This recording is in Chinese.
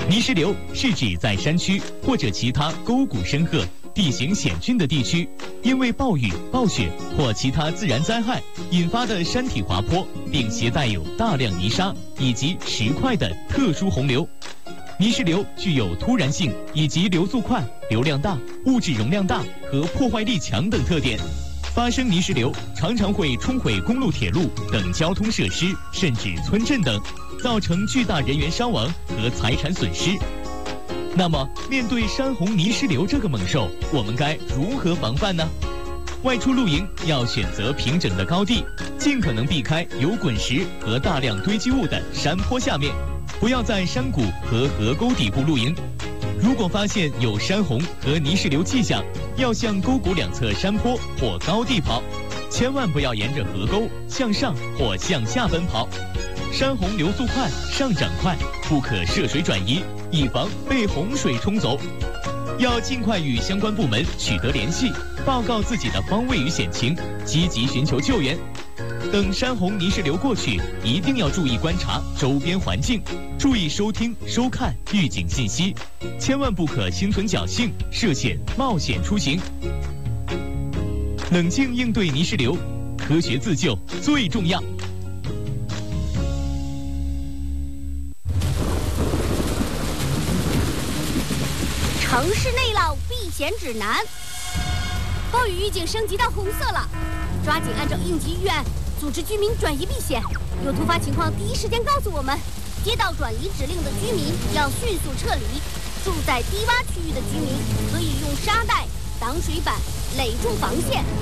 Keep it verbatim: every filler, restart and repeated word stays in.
泥石流是指在山区或者其他沟谷深壑、地形险峻的地区，因为暴雨、暴雪或其他自然灾害引发的山体滑坡，并携带有大量泥沙以及石块的特殊洪流。泥石流具有突然性以及流速快、流量大、物质容量大和破坏力强等特点。发生泥石流常常会冲毁公路、铁路等交通设施，甚至村镇等，造成巨大人员伤亡和财产损失。那么，面对山洪泥石流这个猛兽，我们该如何防范呢？外出露营要选择平整的高地，尽可能避开有滚石和大量堆积物的山坡下面，不要在山谷和河沟底部露营。如果发现有山洪和泥石流迹象，要向沟谷两侧山坡或高地跑，千万不要沿着河沟向上或向下奔跑。山洪流速快，上涨快，不可涉水转移，以防被洪水冲走。要尽快与相关部门取得联系，报告自己的方位与险情，积极寻求救援。等山洪泥石流过去，一定要注意观察周边环境，注意收听、收看预警信息，千万不可心存侥幸、涉险冒险出行。冷静应对泥石流，科学自救最重要。 城市内涝避险指南，暴雨预警升级到红色了，抓紧按照应急预案组织居民转移避险，有突发情况第一时间告诉我们。接到转移指令的居民要迅速撤离，住在低洼区域的居民可以用沙袋、挡水板垒住防线。